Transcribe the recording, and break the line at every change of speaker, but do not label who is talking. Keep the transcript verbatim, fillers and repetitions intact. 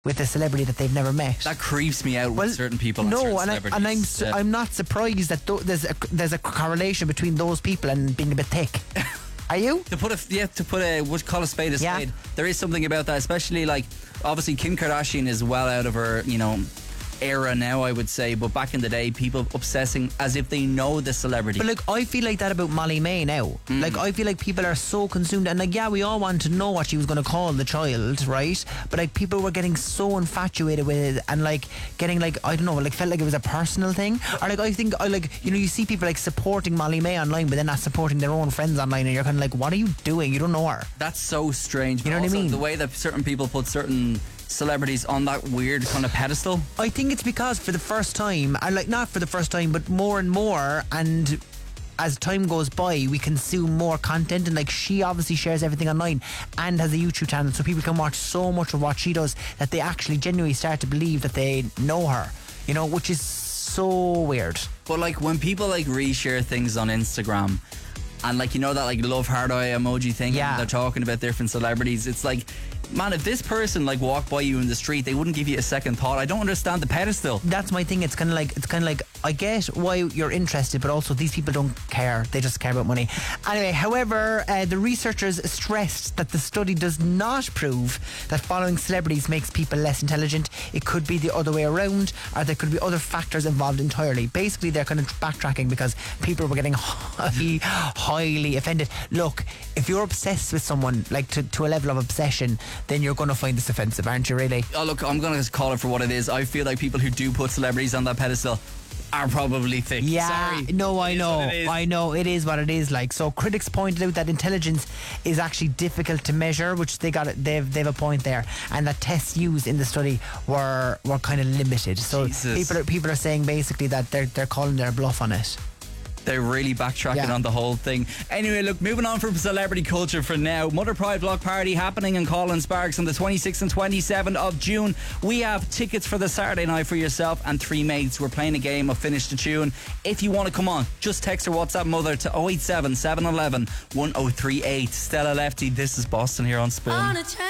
with a celebrity that they've never met.
That creeps me out
Well,
with certain people.
no,
certain
and, I,
celebrities.
and I'm su-
Yeah.
I'm not surprised that th- there's a there's a correlation between those people and being a bit thick. Are you?
To put a yeah, to put a what call a spade a
Yeah.
spade. There is something about that, especially like obviously Kim Kardashian is well out of her, you know, era now, I would say, but back in the day, people obsessing as if they know the celebrity.
But like, I feel like that about Molly May now.
Mm.
Like, I feel like people are so consumed, and like, yeah, we all want to know what she was going to call the child, right? But like, people were getting so infatuated with it, and like, getting like, I don't know, like, felt like it was a personal thing. Or like, I think, I like, you know, you see people like supporting Molly May online, but then not supporting their own friends online, and you're kind of like, what are you doing? You don't know her.
That's so strange.
You know
But
what I
also
mean?
The way that certain people put certain celebrities on that weird kind of pedestal.
I think it's because for the first time, and like not for the first time, but more and more, and as time goes by, we consume more content, and like she obviously shares everything online and has a YouTube channel, so people can watch so much of what she does that they actually genuinely start to believe that they know her, you know, which is so weird.
But like when people like reshare things on Instagram, and like, you know, that like love heart eye emoji thing,
Yeah.
and they're talking about different celebrities, it's like, man, if this person like walked by you in the street, they wouldn't give you a second thought. I don't understand the pedestal.
That's my thing. It's kind of like it's kind of like I get why you're interested, but also these people don't care. They just care about money. Anyway, however, uh, the researchers stressed that the study does not prove that following celebrities makes people less intelligent. It could be the other way around, or there could be other factors involved entirely. Basically, they're kind of backtracking because people were getting highly, highly offended. Look, if you're obsessed with someone, like to, to a level of obsession, then you're going to find this offensive, aren't you, really?
Oh, look, I'm going to call it for what it is. I feel like people who do put celebrities on that pedestal are probably thick.
Yeah,
Sorry.
no, I
It is
know,
what it is.
I know, it is what it is. Like, so critics pointed out that intelligence is actually difficult to measure, which they got, they've they've a point there, and that tests used in the study were were kind of limited. So
Jesus.
people are people are saying basically that they're they're calling their bluff on it.
They're really backtracking
Yeah.
on the whole thing. Anyway, look, moving on from celebrity culture for now. Mother Pride Block Party happening in Collins Sparks on the twenty-sixth and twenty-seventh of June. We have tickets for the Saturday night for yourself and three mates. We're playing a game of Finish the Tune. If you want to come on, just text or WhatsApp Mother to oh eight seven, seven one one, one oh three eight. Stella Lefty, this is Boston here on Spin.
On a train.